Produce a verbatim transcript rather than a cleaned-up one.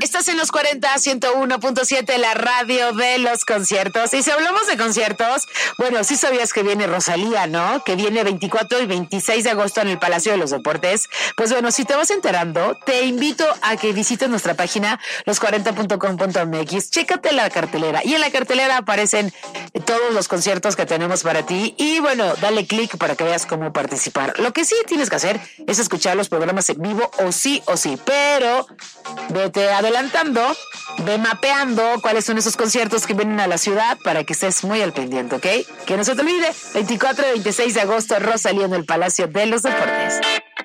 Estás en los cuarenta, ciento uno punto siete, la radio de los conciertos. Y si hablamos de conciertos, bueno, sí sabías que viene Rosalía, ¿no? Que viene veinticuatro y veintiséis de agosto en el Palacio de los Deportes. Pues bueno, si te vas enterando, te invito a que visites nuestra página los cuarenta punto com punto m x. Chécate la cartelera. Y en la cartelera aparecen todos los conciertos que tenemos para ti. Y bueno, dale clic para que veas cómo participar. Lo que sí tienes que hacer es escuchar los programas en vivo o sí o sí. Pero vete adelantando, ve mapeando cuáles son esos conciertos que vienen a la ciudad para que estés muy al pendiente, ¿ok? Que no se te olvide, veinticuatro y veintiséis de agosto, Rosalía en el Palacio de los Deportes.